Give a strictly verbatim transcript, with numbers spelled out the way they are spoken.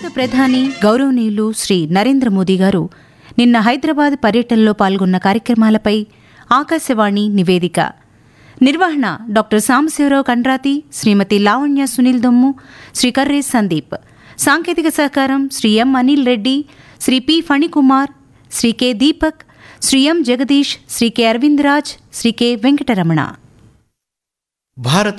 భారత ప్రధాని గౌరవనీయులు శ్రీ నరేంద్ర మోదీ గారు నిన్న హైదరాబాద్ పర్యటనలో పాల్గొన్న కార్యక్రమాలపై ఆకాశవాణి నివేదిక. నిర్వహణ డాక్టర్ సాంబశివరావు కండ్రాతి, శ్రీమతి లావణ్య సునీల్ దొమ్ము, శ్రీ కర్రే సందీప్. సాంకేతిక సహకారం శ్రీ ఎం అనిల్ రెడ్డి, శ్రీ పి ఫణికుమార్, శ్రీ కె దీపక్, శ్రీ ఎం జగదీష్, శ్రీ కె అరవింద్ రాజ్, శ్రీ కె వెంకటరమణ. భారత